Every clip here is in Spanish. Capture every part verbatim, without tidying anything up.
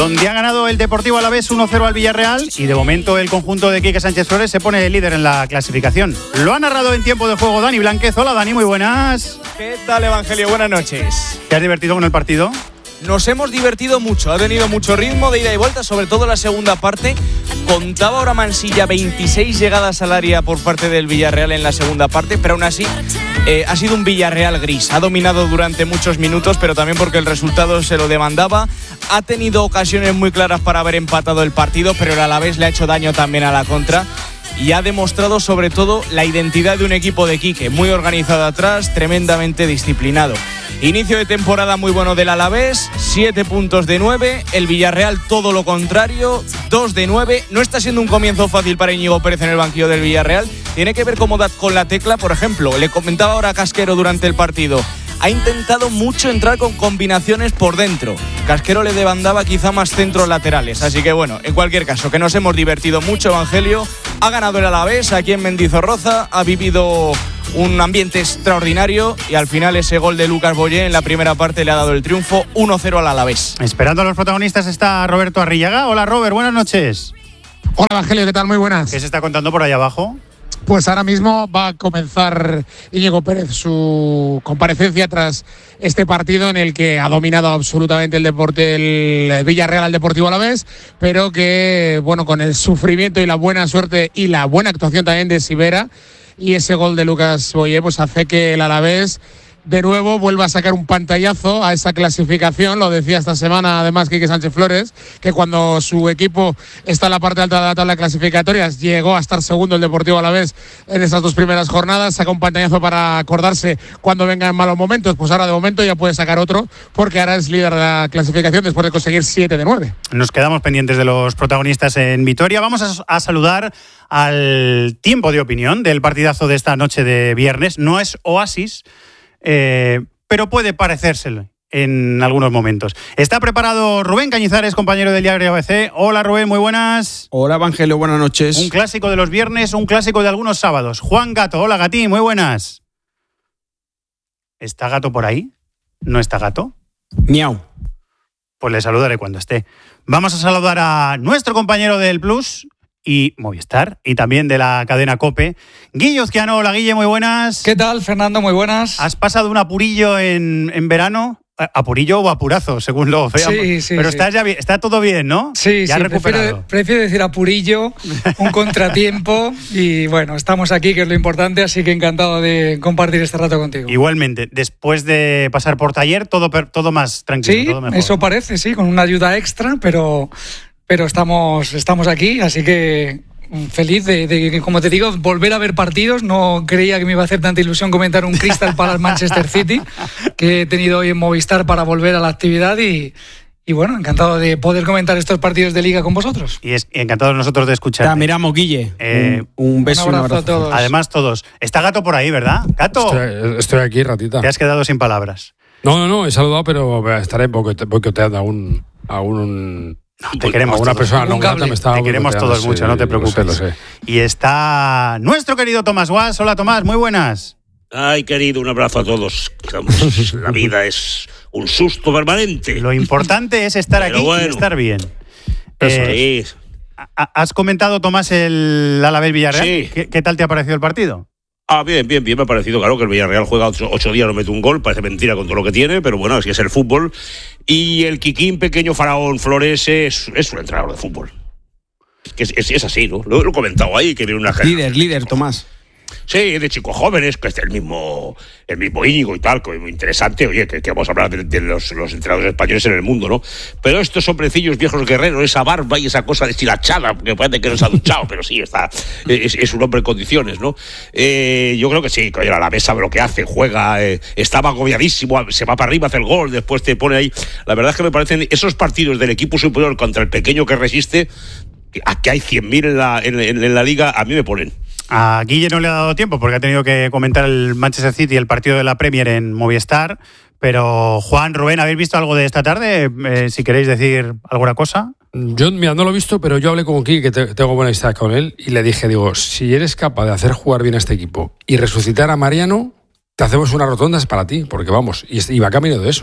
donde ha ganado el Deportivo Alavés uno cero al Villarreal y de momento el conjunto de Quique Sánchez Flores se pone líder en la clasificación. Lo ha narrado en tiempo de juego Dani Blánquez. Hola Dani, muy buenas. ¿Qué tal, Evangelio? Buenas noches. ¿Te has divertido con el partido? Nos hemos divertido mucho, ha tenido mucho ritmo de ida y vuelta, sobre todo la segunda parte. Contaba ahora Mansilla veintiséis llegadas al área por parte del Villarreal en la segunda parte, pero aún así eh, ha sido un Villarreal gris. Ha dominado durante muchos minutos, pero también porque el resultado se lo demandaba. Ha tenido ocasiones muy claras para haber empatado el partido, pero el Alavés le ha hecho daño también a la contra. Y ha demostrado sobre todo la identidad de un equipo de Quique, muy organizado atrás, tremendamente disciplinado. Inicio de temporada muy bueno del Alavés, siete puntos de nueve, el Villarreal todo lo contrario, dos de nueve. No está siendo un comienzo fácil para Íñigo Pérez en el banquillo del Villarreal. Tiene que ver cómo da con la tecla, por ejemplo, le comentaba ahora a Casquero durante el partido. Ha intentado mucho entrar con combinaciones por dentro. Casquero le demandaba quizá más centros laterales. Así que bueno, en cualquier caso, que nos hemos divertido mucho, Evangelio. Ha ganado el Alavés aquí en Mendizorroza. Ha vivido un ambiente extraordinario y al final ese gol de Lucas Boyé en la primera parte le ha dado el triunfo uno cero al Alavés. Esperando a los protagonistas está Roberto Arrillaga. Hola Robert, buenas noches. Hola Evangelio, ¿qué tal? Muy buenas. ¿Qué se está contando por ahí abajo? Pues ahora mismo va a comenzar Íñigo Pérez su comparecencia tras este partido en el que ha dominado absolutamente el deporte, el Villarreal al Deportivo Alavés, pero que, bueno, con el sufrimiento y la buena suerte y la buena actuación también de Sivera y ese gol de Lucas Boyé, pues hace que el Alavés de nuevo vuelva a sacar un pantallazo a esa clasificación. Lo decía esta semana además Quique Sánchez Flores, que cuando su equipo está en la parte alta de la tabla de clasificatorias llegó a estar segundo el Deportivo Alavés en esas dos primeras jornadas. Saca un pantallazo para acordarse cuando vengan malos momentos. Pues ahora de momento ya puede sacar otro, porque ahora es líder de la clasificación después de conseguir siete de nueve. Nos quedamos pendientes de los protagonistas en Vitoria. Vamos a, a saludar al tiempo de opinión del partidazo de esta noche de viernes. No es Oasis, Eh, pero puede parecérselo en algunos momentos. Está preparado Rubén Cañizares, compañero del diario A B C. Hola Rubén, muy buenas. Hola Evangelio, buenas noches. Un clásico de los viernes, un clásico de algunos sábados. Juan Gato, hola Gatín, muy buenas. ¿Está Gato por ahí? ¿No está Gato? Miau. Pues le saludaré cuando esté. Vamos a saludar a nuestro compañero del Plus y Movistar, y también de la cadena COPE, Guille Uzquiano. Hola Guille, muy buenas. ¿Qué tal, Fernando? Muy buenas. ¿Has pasado un apurillo en, en verano? Apurillo o apurazo, según lo veamos. Sí, sí, Pero sí. Estás ya bien, está todo bien, ¿no? Sí, ya sí, recuperado. prefiero, prefiero decir apurillo, un contratiempo, y bueno, estamos aquí, que es lo importante, así que encantado de compartir este rato contigo. Igualmente, después de pasar por taller, todo, todo más tranquilo, sí, todo mejor. Eso parece, sí, con una ayuda extra, pero, pero estamos, estamos aquí, así que feliz de, de, como te digo, volver a ver partidos. No creía que me iba a hacer tanta ilusión comentar un Crystal Palace Manchester City que he tenido hoy en Movistar para volver a la actividad y, y bueno, encantado de poder comentar estos partidos de Liga con vosotros. Y es encantado nosotros de escuchar. Te miramos, Guille. Eh, un, un beso un y un abrazo abrazo. a todos. Además todos. Está Gato por ahí, ¿verdad? ¡Gato! Estoy, estoy aquí, ratita. Te has quedado sin palabras. No, no, no, he saludado, pero estaré boicoteando a un... A un No, te queremos a una todos. persona no grata me está Te queremos boicoteando, todos sí, mucho, no te preocupes. Lo sé, lo sé. Y está nuestro querido Tomás Guas. Hola Tomás, muy buenas. Ay, querido, un abrazo a todos. La vida es un susto permanente. Lo importante es estar Pero aquí bueno. y estar bien. Eso Eh, es. ¿Has comentado, Tomás, el Alavés Villarreal? Sí. ¿Qué, ¿Qué tal te ha parecido el partido? Ah, bien, bien, bien, me ha parecido, claro, que el Villarreal juega ocho, ocho días, no mete un gol, parece mentira con todo lo que tiene, pero bueno, así es el fútbol. Y el Kikín, pequeño faraón Flores, es, es un entrenador de fútbol. Que es, es, es así, ¿no? Lo, lo he comentado ahí, que viene una gente. Líder, líder, Tomás. Sí, de chicos jóvenes, que es el mismo, el mismo Íñigo y tal, que es muy interesante. Oye, que, que vamos a hablar de, de los, los entrenadores españoles en el mundo, ¿no? Pero estos hombrecillos viejos guerreros, esa barba y esa cosa deshilachada, que parece que no se ha duchado, pero sí, está, es, es un hombre en condiciones, ¿no? Eh, yo creo que sí, que a la mesa sabe lo que hace, juega, eh, estaba agobiadísimo, se va para arriba, hace el gol, después te pone ahí. La verdad es que me parecen esos partidos del equipo superior contra el pequeño que resiste, a que hay cien mil en la, en, en, en la liga, a mí me ponen. A Guille no le ha dado tiempo porque ha tenido que comentar el Manchester City y el partido de la Premier en Movistar. Pero Juan, Rubén, ¿habéis visto algo de esta tarde? Eh, si queréis decir alguna cosa. Yo, mira, no lo he visto, pero yo hablé con Kiki, que te, tengo buena amistad con él, y le dije, digo, si eres capaz de hacer jugar bien a este equipo y resucitar a Mariano, te hacemos unas rotondas para ti, porque vamos, y, y va camino de eso.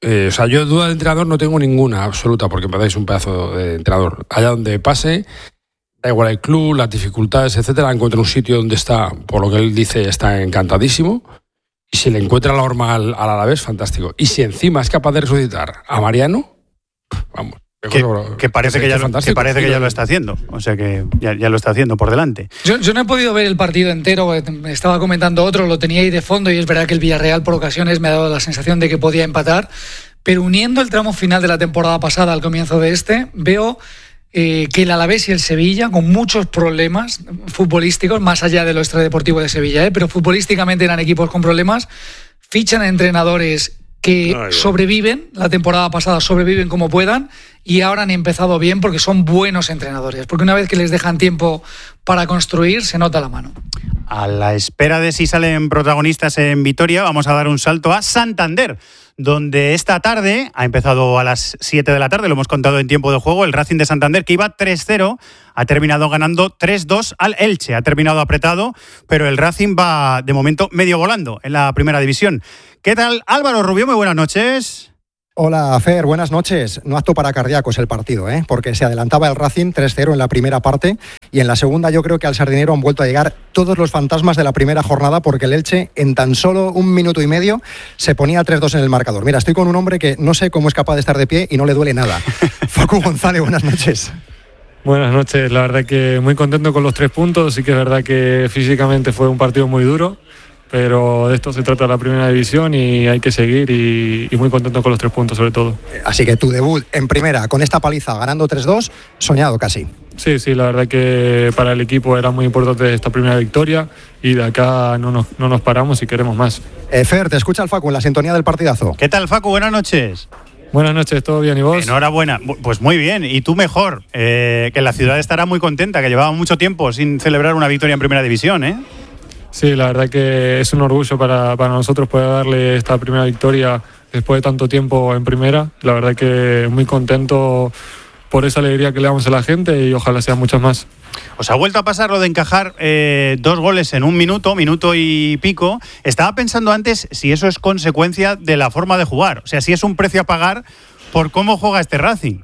Eh, o sea, yo duda de entrenador no tengo ninguna absoluta, porque me dais un pedazo de entrenador. Allá donde pase, da igual el club, las dificultades, etcétera, encuentra un sitio donde está, por lo que él dice, está encantadísimo. Y si le encuentra la norma al, al Alavés, fantástico. Y si encima es capaz de resucitar a Mariano, vamos. Que, que parece, que ya, lo, que, parece que ya lo está haciendo. O sea que ya, ya lo está haciendo por delante. Yo, yo no he podido ver el partido entero. Me estaba comentando otro, lo tenía ahí de fondo y es verdad que el Villarreal por ocasiones me ha dado la sensación de que podía empatar. Pero uniendo el tramo final de la temporada pasada al comienzo de este, veo eh, que el Alavés y el Sevilla, con muchos problemas futbolísticos, más allá de lo extradeportivo de Sevilla, eh, pero futbolísticamente eran equipos con problemas, fichan a entrenadores que Ay, sobreviven, la temporada pasada sobreviven como puedan y ahora han empezado bien porque son buenos entrenadores, porque una vez que les dejan tiempo para construir, se nota la mano. A la espera de si salen protagonistas en Vitoria, vamos a dar un salto a Santander, donde esta tarde, ha empezado a las siete de la tarde, lo hemos contado en tiempo de juego, el Racing de Santander, que iba tres cero, ha terminado ganando tres dos al Elche. Ha terminado apretado, pero el Racing va, de momento, medio volando en la primera división. ¿Qué tal, Álvaro Rubio? Muy buenas noches. Hola, Fer, buenas noches. No apto para cardíacos el partido, ¿eh? Porque se adelantaba el Racing tres cero en la primera parte y en la segunda yo creo que al Sardinero han vuelto a llegar todos los fantasmas de la primera jornada porque el Elche en tan solo un minuto y medio se ponía tres dos en el marcador. Mira, estoy con un hombre que no sé cómo es capaz de estar de pie y no le duele nada. Facu González, buenas noches. Buenas noches, la verdad que muy contento con los tres puntos, sí que es verdad que físicamente fue un partido muy duro, pero de esto se trata la primera división y hay que seguir y, y muy contento con los tres puntos sobre todo. Así que tu debut en primera con esta paliza ganando tres dos, soñado casi. Sí, sí, la verdad que para el equipo era muy importante esta primera victoria y de acá no nos, no nos paramos y queremos más. Eh, Fer, te escucha el Facu en la sintonía del partidazo. ¿Qué tal, Facu? Buenas noches. Buenas noches, ¿todo bien y vos? Enhorabuena, pues muy bien, y tú mejor, eh, que la ciudad estará muy contenta, que llevaba mucho tiempo sin celebrar una victoria en primera división, ¿eh? Sí, la verdad que es un orgullo para, para nosotros poder darle esta primera victoria después de tanto tiempo en primera. La verdad que muy contento por esa alegría que le damos a la gente y ojalá sean muchas más. Os ha vuelto a pasar lo de encajar eh, dos goles en un minuto, minuto y pico. Estaba pensando antes si eso es consecuencia de la forma de jugar, o sea, si es un precio a pagar por cómo juega este Racing.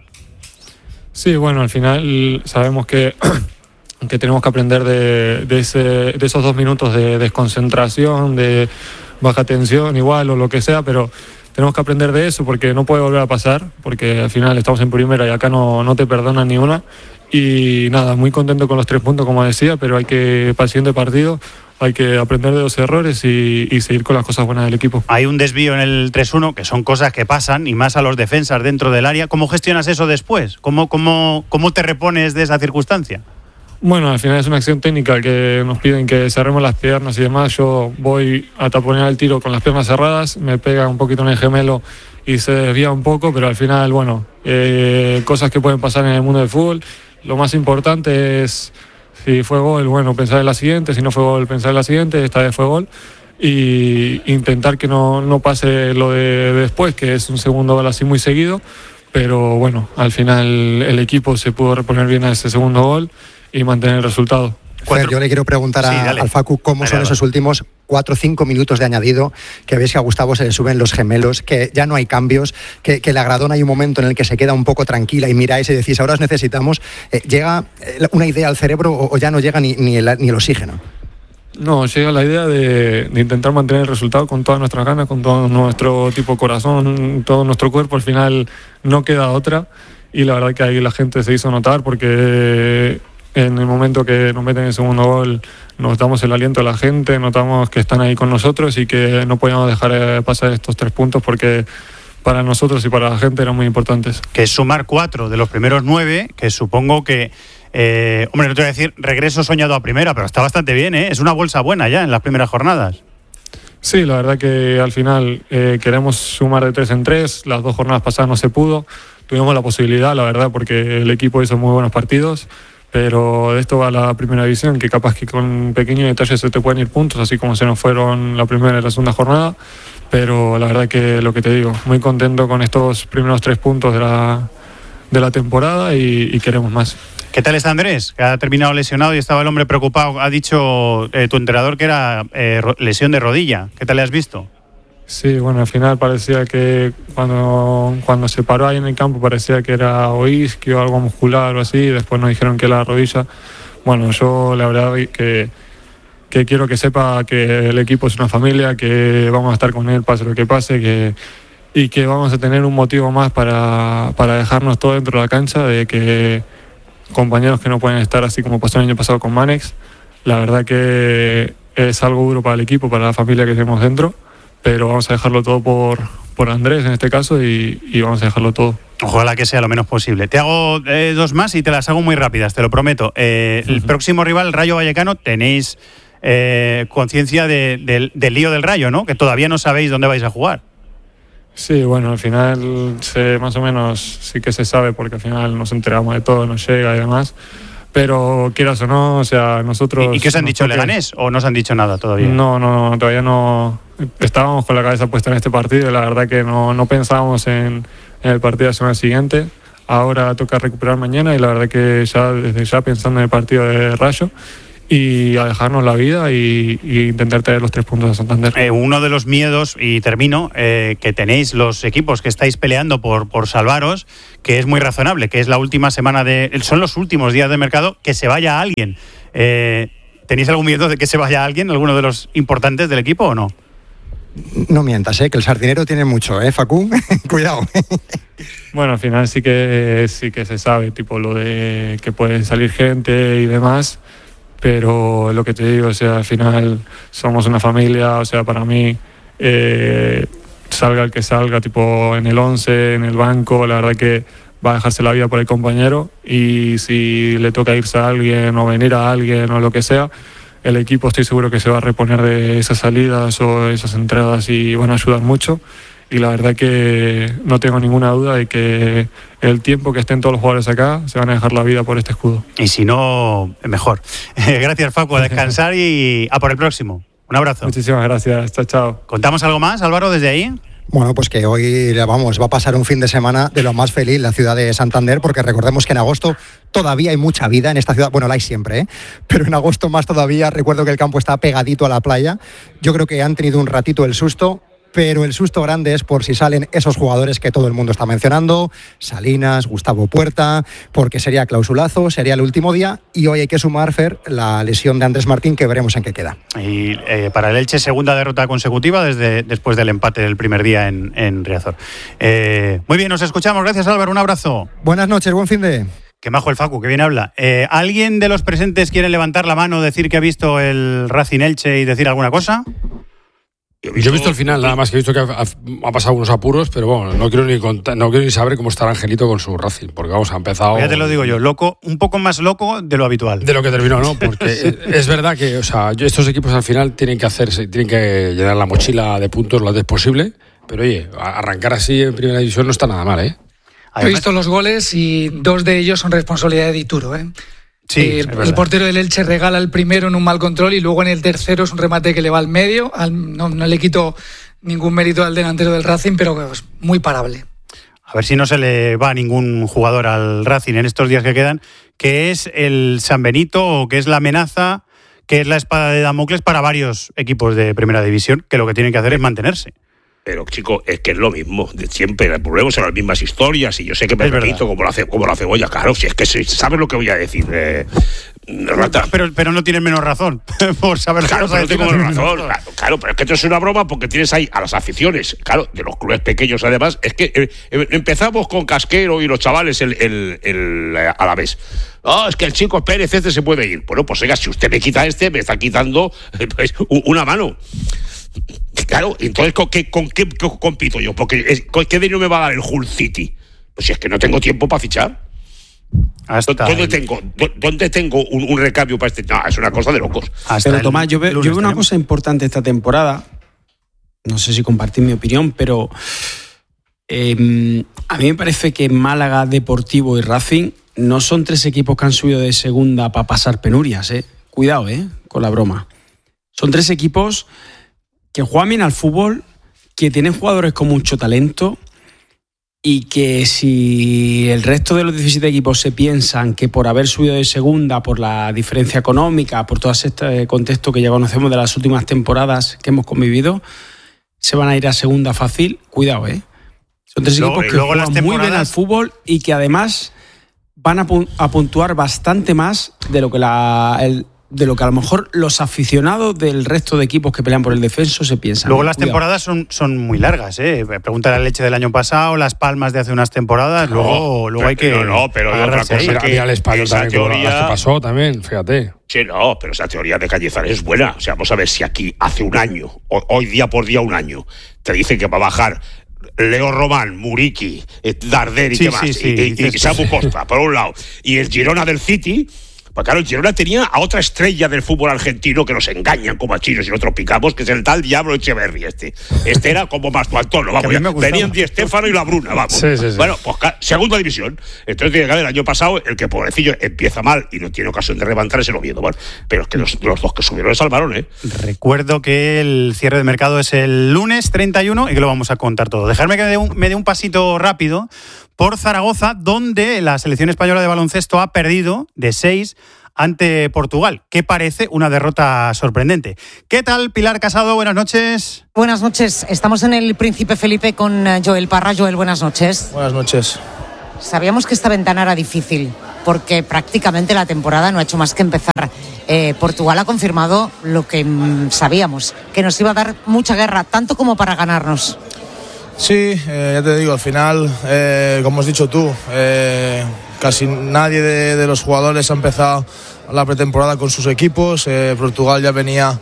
Sí, bueno, al final sabemos que... que tenemos que aprender de, de, ese, de esos dos minutos de desconcentración, de baja tensión igual o lo que sea, pero tenemos que aprender de eso porque no puede volver a pasar, porque al final estamos en primera y acá no, no te perdonan ni una. Y nada, muy contento con los tres puntos, como decía, pero hay que, para el siguiente partido, hay que aprender de los errores y, y seguir con las cosas buenas del equipo. Hay un desvío en el tres uno, que son cosas que pasan, y más a los defensas dentro del área. ¿Cómo gestionas eso después? ¿Cómo, cómo, cómo te repones de esa circunstancia? Bueno, al final es una acción técnica que nos piden que cerremos las piernas y demás. Yo voy a taponear el tiro con las piernas cerradas, me pega un poquito en el gemelo y se desvía un poco, pero al final, bueno, eh, cosas que pueden pasar en el mundo del fútbol. Lo más importante es, si fue gol, bueno, pensar en la siguiente, si no fue gol, pensar en la siguiente, esta vez fue gol. Y intentar que no, no pase lo de después, que es un segundo gol así muy seguido, pero bueno, al final el equipo se pudo reponer bien a ese segundo gol y mantener el resultado. Fer, yo le quiero preguntar a, sí, al Facu cómo dale, son dale. esos últimos cuatro o cinco minutos de añadido, que ves que a Gustavo se le suben los gemelos, que ya no hay cambios, que, que la Gradona hay un momento en el que se queda un poco tranquila y miráis y decís, ahora os necesitamos. Eh, ¿Llega una idea al cerebro o, o ya no llega ni, ni, el, ni el oxígeno? No, llega la idea de, de intentar mantener el resultado con todas nuestras ganas, con todo nuestro tipo de corazón, todo nuestro cuerpo. Al final no queda otra y la verdad que ahí la gente se hizo notar porque en el momento que nos meten el segundo gol notamos el aliento de la gente, notamos que están ahí con nosotros y que no podíamos dejar pasar estos tres puntos porque para nosotros y para la gente eran muy importantes. Que es sumar cuatro de los primeros nueve, que supongo que, eh, hombre, no te voy a decir regreso soñado a primera, pero está bastante bien, ¿eh? Es una bolsa buena ya en las primeras jornadas. Sí, la verdad que al final eh, queremos sumar de tres en tres, las dos jornadas pasadas no se pudo, tuvimos la posibilidad, la verdad, porque el equipo hizo muy buenos partidos, pero de esto va la primera división, que capaz que con pequeños detalles se te pueden ir puntos, así como se nos fueron la primera y la segunda jornada, pero la verdad que lo que te digo, muy contento con estos primeros tres puntos de la, de la temporada y, y queremos más. ¿Qué tal está Andrés? Que ha terminado lesionado y estaba el hombre preocupado. Ha dicho eh, tu entrenador que era eh, lesión de rodilla. ¿Qué tal le has visto? Sí, bueno, al final parecía que cuando, cuando se paró ahí en el campo parecía que era o isquio o algo muscular o así, y después nos dijeron que era la rodilla. Bueno, yo la verdad que, que quiero que sepa que el equipo es una familia, que vamos a estar con él pase lo que pase, que, y que vamos a tener un motivo más para, para dejarnos todo dentro de la cancha, de que compañeros que no pueden estar así como pasó el año pasado con Manex. La verdad que es algo duro para el equipo, para la familia que tenemos dentro, pero vamos a dejarlo todo por, por Andrés en este caso y, y vamos a dejarlo todo. Ojalá que sea lo menos posible. Te hago eh, dos más y te las hago muy rápidas, te lo prometo. Eh, uh-huh. El próximo rival, el Rayo Vallecano, tenéis eh, conciencia de, de, del lío del Rayo, ¿no? Que todavía no sabéis dónde vais a jugar. Sí, bueno, al final se, más o menos sí que se sabe porque al final nos enteramos de todo, nos llega y demás. Pero quieras o no, o sea, nosotros... ¿Y, y qué os han dicho, Leganés? ¿O no os han dicho nada todavía? No, no, no, todavía no. Estábamos con la cabeza puesta en este partido y la verdad que no, no pensábamos en, en el partido de la semana siguiente. Ahora toca recuperar mañana y la verdad que ya desde ya pensando en el partido de Rayo y a dejarnos la vida y, y intentar traer los tres puntos a Santander. Eh, uno de los miedos, y termino, eh, que tenéis los equipos que estáis peleando por, por salvaros, que es muy razonable, que es la última semana de... Son los últimos días de mercado, que se vaya alguien. Eh, ¿Tenéis algún miedo de que se vaya alguien, alguno de los importantes del equipo o no? No mientas, ¿eh? Que el sardinero tiene mucho, ¿eh, Facu? Cuidado. Bueno, al final sí que, sí que se sabe, tipo lo de que puede salir gente y demás, pero lo que te digo, o sea, al final somos una familia, o sea, para mí, eh, salga el que salga, tipo en el once, en el banco, la verdad que va a dejarse la vida por el compañero y si le toca irse a alguien o venir a alguien o lo que sea, el equipo estoy seguro que se va a reponer de esas salidas o esas entradas y van a ayudar mucho. Y la verdad que no tengo ninguna duda de que el tiempo que estén todos los jugadores acá se van a dejar la vida por este escudo. Y si no, mejor. Gracias, Facu, a descansar y a por el próximo. Un abrazo. Muchísimas gracias. Chao, chao. ¿Contamos algo más, Álvaro, desde ahí? Bueno, pues que hoy, vamos, va a pasar un fin de semana de lo más feliz la ciudad de Santander, porque recordemos que en agosto todavía hay mucha vida en esta ciudad. Bueno, la hay siempre, ¿eh? Pero en agosto más todavía. Recuerdo que el campo está pegadito a la playa. Yo creo que han tenido un ratito el susto, pero el susto grande es por si salen esos jugadores que todo el mundo está mencionando, Salinas, Gustavo Puerta, porque sería clausulazo, sería el último día, y hoy hay que sumar, Fer, la lesión de Andrés Martín, que veremos en qué queda. Y eh, para el Elche, segunda derrota consecutiva desde después del empate del primer día en, en Riazor. Eh, muy bien, nos escuchamos. Gracias, Álvaro. Un abrazo. Buenas noches, buen fin de... Qué majo el Facu, que bien habla. Eh, ¿Alguien de los presentes quiere levantar la mano, decir que ha visto el Racing Elche y decir alguna cosa? Yo he visto, Yo he visto el final, nada más que he visto que ha, ha pasado unos apuros, pero bueno, no quiero ni contar, no quiero ni saber cómo está el Angelito con su Racing, porque vamos, ha empezado... Ya te lo digo yo, loco, un poco más loco de lo habitual. De lo que terminó, ¿no? Porque sí. Es verdad que, o sea, estos equipos al final tienen que hacerse, tienen que llenar la mochila de puntos lo antes posible, pero oye, arrancar así en primera división no está nada mal, ¿eh? He visto los goles y dos de ellos son responsabilidad de Dituro, ¿eh? Sí, el, el portero del Elche regala el primero en un mal control y luego en el tercero es un remate que le va al medio. Al, no, no le quito ningún mérito al delantero del Racing, pero es muy parable. A ver si no se le va a ningún jugador al Racing en estos días que quedan, que es el San Benito o que es la amenaza, que es la espada de Damocles para varios equipos de primera división, que lo que tienen que hacer es mantenerse. Pero, chico, es que es lo mismo de siempre. El problema son las mismas historias y yo sé que me es repito como la, ce- como la cebolla. Claro, si es que sabes lo que voy a decir. Eh, Rata. Pero, pero no tienes menos razón por saber claro, lo que no tengo menos razón. Claro, claro, pero es que esto es una broma porque tienes ahí a las aficiones, claro, de los clubes pequeños además. Es que eh, eh, empezamos con Casquero y los chavales el, el, el, el Alavés. No, es que el chico Pérez este se puede ir. Bueno, pues oiga, si usted me quita este, me está quitando pues, una mano. Claro, entonces ¿con qué, con qué compito yo? Porque es, ¿con qué dinero me va a dar el Hull City? Pues si es que no tengo tiempo para fichar. Hasta ¿Dónde el... tengo, ¿Dónde tengo un, un recambio para este? No, es una cosa de locos. Hasta pero Tomás, yo veo, yo veo una cosa importante esta temporada. No sé si compartís mi opinión, pero eh, a mí me parece que Málaga, Deportivo y Racing no son tres equipos que han subido de segunda para pasar penurias. Eh. Cuidado, eh, con la broma. Son tres equipos que juegan bien al fútbol, que tienen jugadores con mucho talento y que si el resto de los diecisiete equipos se piensan que por haber subido de segunda, por la diferencia económica, por todo este contexto que ya conocemos de las últimas temporadas que hemos convivido, se van a ir a segunda fácil, cuidado, ¿eh? Son tres luego, equipos que luego juegan muy bien al fútbol y que además van a, pu- a puntuar bastante más de lo que la... El, de lo que a lo mejor los aficionados del resto de equipos que pelean por el descenso se piensan. Luego las Cuidado. temporadas son, son muy largas, ¿eh? Pregunta la Leche del año pasado, Las Palmas de hace unas temporadas, No, luego, luego hay que... No, no, pero hay otra cosa ahí. que... al español esa también, como teoría... las que pasó también, fíjate. Sí, no, pero esa teoría de Cañizares es buena. O sea, vamos a ver si aquí hace un año, o, hoy día por día un año, te dicen que va a bajar Leo Román, Muriqui, Darder y Sí, qué más, sí, sí, y, y, dices- y Samu Costa, por un lado, y el Girona del City. Pues claro, el Girona tenía a otra estrella del fútbol argentino que nos engañan como a chinos y nosotros picamos, que es el tal Diablo Echeverri este. Este era como más Antonio, vamos, Que a mí me ya. gustaba. Venían Di Stéfano y la Bruna, vamos. Sí, sí, sí. Bueno, pues ca- segunda división. Entonces tiene que haber el año pasado el que pobrecillo empieza mal y no tiene ocasión de levantar es el Oviedo. Bueno, pero es que los, los dos que subieron le salvaron, ¿eh? Recuerdo que el cierre de mercado es el lunes treinta y uno y que lo vamos a contar todo. Dejarme que me dé un, me dé un pasito rápido por Zaragoza, donde la selección española de baloncesto ha perdido de seis ante Portugal, que parece una derrota sorprendente. ¿Qué tal, Pilar Casado? Buenas noches. Buenas noches. Estamos en el Príncipe Felipe con Joel Parra. Joel, buenas noches. Buenas noches. Sabíamos que esta ventana era difícil, porque prácticamente la temporada no ha hecho más que empezar. Eh, Portugal ha confirmado lo que mmm, sabíamos, que nos iba a dar mucha guerra, tanto como para ganarnos. Sí, eh, ya te digo, al final, eh, como has dicho tú, eh, casi nadie de, de los jugadores ha empezado la pretemporada con sus equipos. eh, Portugal ya venía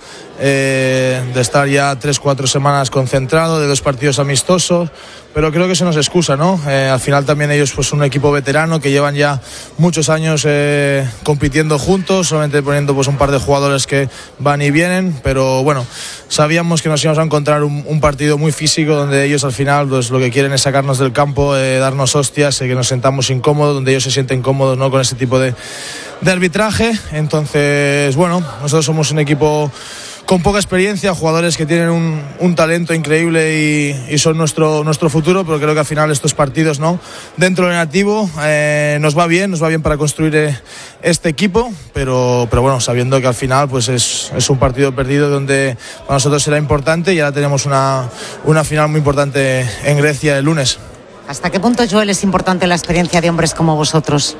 eh, de estar ya tres, cuatro semanas concentrado, de dos partidos amistosos, pero creo que se nos excusa, ¿no? Eh, al final también ellos pues son un equipo veterano que llevan ya muchos años eh, compitiendo juntos, solamente poniendo pues un par de jugadores que van y vienen, pero bueno, sabíamos que nos íbamos a encontrar un, un partido muy físico donde ellos al final pues lo que quieren es sacarnos del campo, eh, darnos hostias, eh, que nos sentamos incómodos, donde ellos se sienten cómodos, ¿no? Con ese tipo de, de arbitraje. Entonces, bueno, nosotros somos un equipo con poca experiencia, jugadores que tienen un, un talento increíble y, y son nuestro, nuestro futuro, pero creo que al final estos partidos, ¿no? Dentro del negativo eh, nos va bien, nos va bien para construir eh, este equipo, pero, pero bueno, sabiendo que al final pues es, es un partido perdido donde para nosotros será importante y ahora tenemos una, una final muy importante en Grecia el lunes. ¿Hasta qué punto, Joel, es importante la experiencia de hombres como vosotros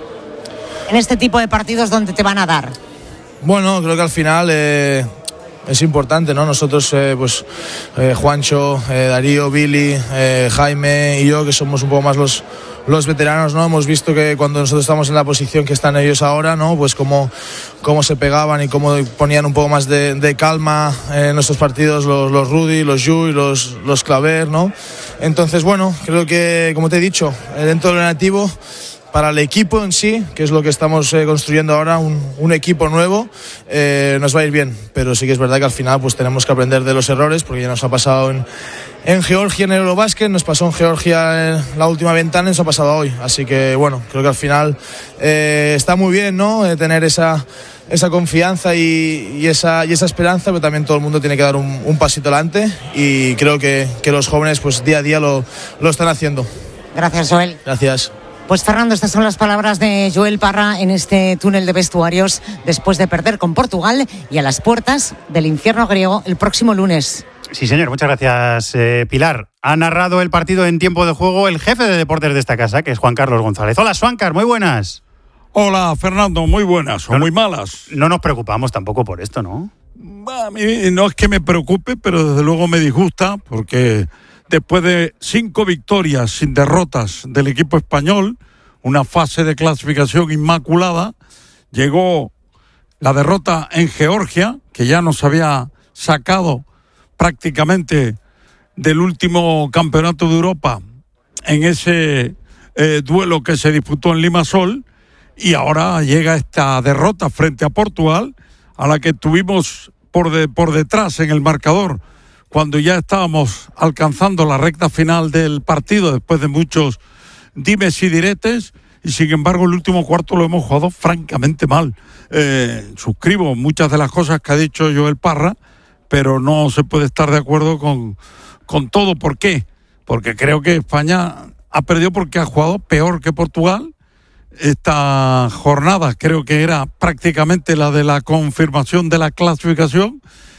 en este tipo de partidos donde te van a dar? Bueno, creo que al final eh, es importante, ¿no? Nosotros, eh, pues eh, Juancho, eh, Darío, Billy, eh, Jaime y yo, que somos un poco más los, los veteranos, ¿no? Hemos visto que cuando nosotros estamos en la posición que están ellos ahora, ¿no? Pues cómo, cómo se pegaban y cómo ponían un poco más de, de calma en nuestros partidos los, los Rudy, los Yu y los, los Claver, ¿no? Entonces, bueno, creo que, como te he dicho, dentro del negativo, para el equipo en sí, que es lo que estamos eh, construyendo ahora, un, un equipo nuevo, eh, nos va a ir bien, pero sí que es verdad que al final pues tenemos que aprender de los errores, porque ya nos ha pasado en, en Georgia en el Eurobasket, nos pasó en Georgia en la última ventana y nos ha pasado hoy, así que bueno, creo que al final eh, está muy bien, ¿no? Eh, tener esa esa confianza y, y, esa, y esa esperanza, pero también todo el mundo tiene que dar un, un pasito adelante y creo que, que los jóvenes pues día a día lo, lo están haciendo. Gracias, Joel. Gracias. Pues Fernando, estas son las palabras de Joel Parra en este túnel de vestuarios después de perder con Portugal y a las puertas del infierno griego el próximo lunes. Sí, señor, muchas gracias, eh, Pilar. Ha narrado el partido en tiempo de juego el jefe de deportes de esta casa, que es Juan Carlos González. Hola, Juancar, muy buenas. Hola, Fernando, muy buenas o no, muy malas. No nos preocupamos tampoco por esto, ¿no? A mí no es que me preocupe, pero desde luego me disgusta, porque después de cinco victorias sin derrotas del equipo español, una fase de clasificación inmaculada, llegó la derrota en Georgia, que ya nos había sacado prácticamente del último campeonato de Europa en ese eh, duelo que se disputó en Limassol, y ahora llega esta derrota frente a Portugal, a la que tuvimos por, de, por detrás en el marcador cuando ya estábamos alcanzando la recta final del partido después de muchos dimes y diretes, y sin embargo el último cuarto lo hemos jugado francamente mal. Eh, suscribo muchas de las cosas que ha dicho Joel Parra, pero no se puede estar de acuerdo con, con todo. ¿Por qué? Porque creo que España ha perdido porque ha jugado peor que Portugal. Esta jornada creo que era prácticamente la de la confirmación de la clasificación,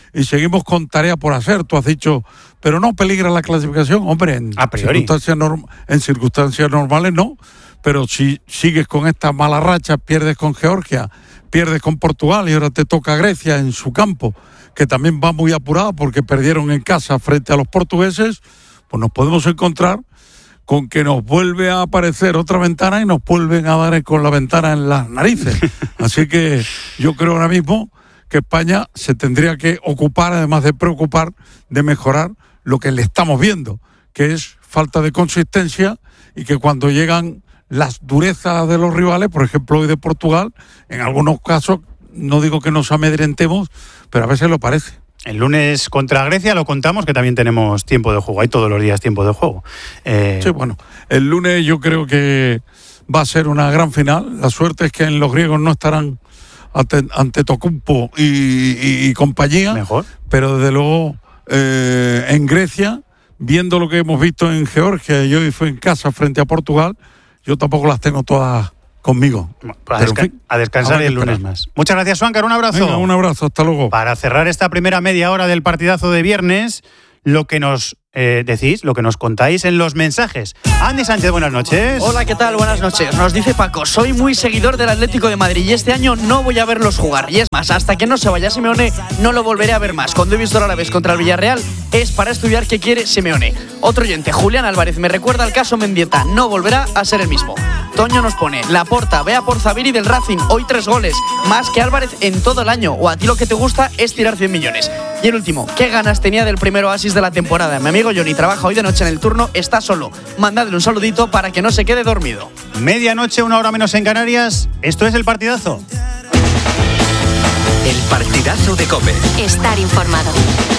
y seguimos con tarea por hacer. Tú has dicho, pero no peligra la clasificación. Hombre, en, A priori. circunstancias, norm- en circunstancias normales no, pero si sigues con esta mala racha, pierdes con Georgia, pierdes con Portugal y ahora te toca Grecia en su campo, que también va muy apurada porque perdieron en casa frente a los portugueses, pues nos podemos encontrar con que nos vuelve a aparecer otra ventana y nos vuelven a dar con la ventana en las narices. Así que yo creo ahora mismo que España se tendría que ocupar, además de preocupar, de mejorar lo que le estamos viendo, que es falta de consistencia y que cuando llegan las durezas de los rivales, por ejemplo hoy de Portugal, en algunos casos, no digo que nos amedrentemos, pero a veces lo parece. El lunes contra Grecia lo contamos, que también tenemos tiempo de juego. Hay todos los días tiempo de juego. Eh... Sí, bueno, el lunes yo creo que va a ser una gran final. La suerte es que en los griegos no estarán ante, ante Tocumpo y, y, y compañía. Mejor. Pero desde luego eh, en Grecia, viendo lo que hemos visto en Georgia y hoy fue en casa frente a Portugal, yo tampoco las tengo todas conmigo. A, desca- fin, a descansar el lunes más. Muchas gracias, Suáncar. Un abrazo. Venga, un abrazo. Hasta luego. Para cerrar esta primera media hora del partidazo de viernes, lo que nos eh, decís, lo que nos contáis en los mensajes. Andy Sánchez, buenas noches. Hola, ¿qué tal? Buenas noches. Nos dice Paco, soy muy seguidor del Atlético de Madrid y este año no voy a verlos jugar. Y es más, hasta que no se vaya Simeone, no lo volveré a ver más. Cuando he visto el Alavés contra el Villarreal, es para estudiar qué quiere Simeone. Otro oyente, Julián Álvarez, me recuerda al caso Mendieta. No volverá a ser el mismo. Toño nos pone, Laporta, vea por Zaviri del Racing, hoy tres goles, más que Álvarez en todo el año, o a ti lo que te gusta es tirar cien millones. Y el último, ¿qué ganas tenía del primer oasis de la temporada? Mi amigo Johnny trabaja hoy de noche en el turno, está solo. Mandadle un saludito para que no se quede dormido. Medianoche, una hora menos en Canarias, esto es El Partidazo. El Partidazo de COPE. Estar informado.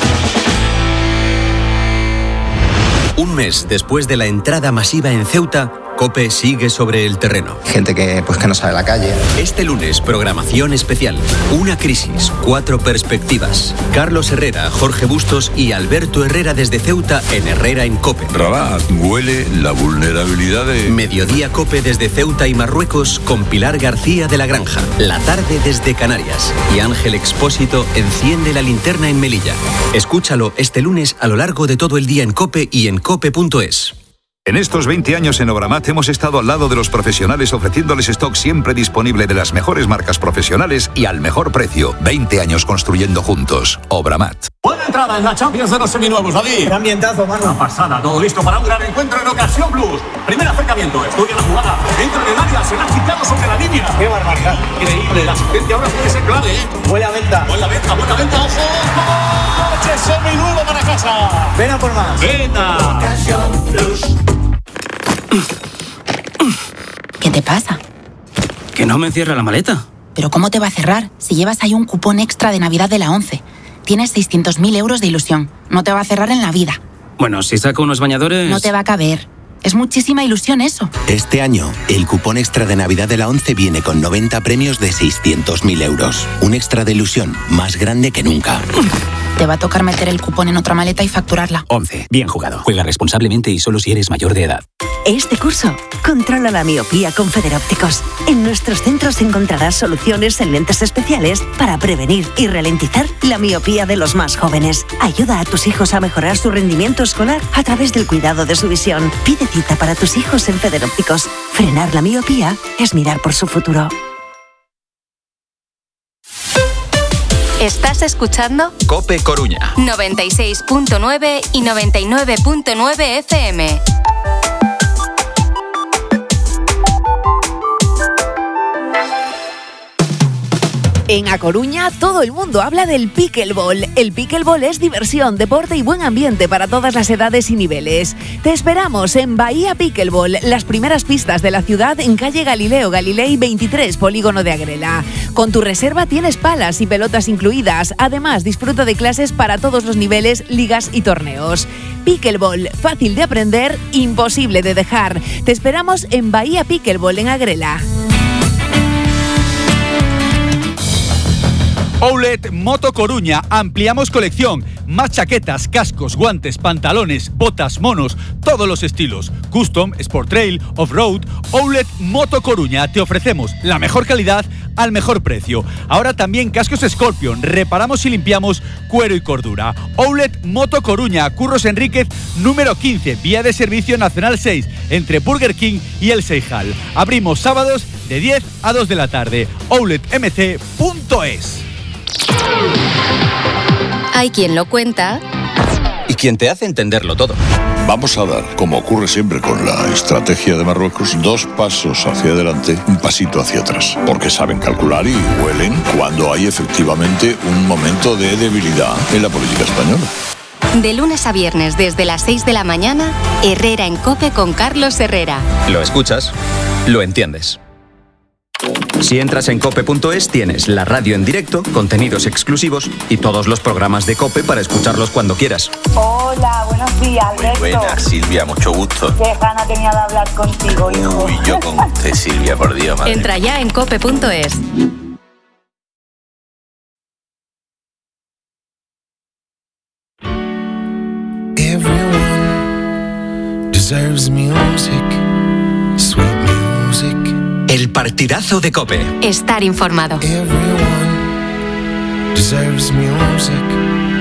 Un mes después de la entrada masiva en Ceuta, COPE sigue sobre el terreno. Gente que, pues, que no sabe la calle. Este lunes, programación especial. Una crisis, cuatro perspectivas. Carlos Herrera, Jorge Bustos y Alberto Herrera desde Ceuta en Herrera en COPE. Rabat, huele la vulnerabilidad de... Mediodía COPE desde Ceuta y Marruecos con Pilar García de la Granja. La tarde desde Canarias. Y Ángel Expósito enciende la linterna en Melilla. Escúchalo este lunes a lo largo de todo el día en COPE y en cope punto es. En estos veinte años en Obramat hemos estado al lado de los profesionales ofreciéndoles stock siempre disponible de las mejores marcas profesionales y al mejor precio. veinte años construyendo juntos. Obramat. Buena entrada en la Champions de los seminuevos, David. Qué ambientazo, mano. Una pasada, todo listo para un gran encuentro en Ocasión Plus. Primer acercamiento, estudia la jugada. Entra en el área, se la ha quitado sobre la línea. Qué barbaridad. Increíble, la asistencia ahora puede ser clave, ¿eh? Buena venta. Buena venta, buena venta, ojo. ¡Coche seminuevo para casa! Ven a por más. Venta. Ocasión Plus. ¿Qué te pasa? Que no me cierra la maleta. ¿Pero cómo te va a cerrar si llevas ahí un cupón extra de Navidad de la ONCE? Tienes seiscientos mil euros de ilusión. No te va a cerrar en la vida. Bueno, si saco unos bañadores... No te va a caber. Es muchísima ilusión eso. Este año, el cupón extra de Navidad de la ONCE viene con noventa premios de seiscientos mil euros. Un extra de ilusión más grande que nunca. Te va a tocar meter el cupón en otra maleta y facturarla. ONCE. Bien jugado. Juega responsablemente y solo si eres mayor de edad. Este curso, controla la miopía con Federópticos. En nuestros centros encontrarás soluciones en lentes especiales para prevenir y ralentizar la miopía de los más jóvenes. Ayuda a tus hijos a mejorar su rendimiento escolar a través del cuidado de su visión. Pide cita para tus hijos en Federópticos. Frenar la miopía es mirar por su futuro. ¿Estás escuchando? COPE Coruña. noventa y seis punto nueve y noventa y nueve punto nueve F M. En A Coruña, todo el mundo habla del pickleball. El pickleball es diversión, deporte y buen ambiente para todas las edades y niveles. Te esperamos en Bahía Pickleball, las primeras pistas de la ciudad en calle Galileo Galilei veintitrés, Polígono de Agrela. Con tu reserva tienes palas y pelotas incluidas. Además, disfruta de clases para todos los niveles, ligas y torneos. Pickleball, fácil de aprender, imposible de dejar. Te esperamos en Bahía Pickleball en Agrela. Outlet Moto Coruña, ampliamos colección, más chaquetas, cascos, guantes, pantalones, botas, monos, todos los estilos, custom, sport trail, off-road. Outlet Moto Coruña, te ofrecemos la mejor calidad al mejor precio. Ahora también cascos Scorpion, reparamos y limpiamos cuero y cordura. Outlet Moto Coruña, Curros Enríquez número quince, vía de servicio Nacional seis, entre Burger King y el Seijal. Abrimos sábados de diez a dos de la tarde. outlet m c punto es. Hay quien lo cuenta y quien te hace entenderlo todo. Vamos a dar, como ocurre siempre con la estrategia de Marruecos, dos pasos hacia adelante, un pasito hacia atrás. Porque saben calcular y huelen cuando hay efectivamente un momento de debilidad en la política española. De lunes a viernes desde las seis de la mañana, Herrera en COPE con Carlos Herrera. Lo escuchas, lo entiendes. Si entras en cope punto es tienes la radio en directo, contenidos exclusivos y todos los programas de COPE para escucharlos cuando quieras. Hola, buenos días, Alberto. Muy buenas, Silvia, mucho gusto. Qué gana tenía de hablar contigo, hijo. Uy, yo con usted, Silvia, por Dios, madre. Entra ya en cope punto es. Everyone deserves music, sweet music. El partidazo de COPE. Estar informado. Everyone deserves music.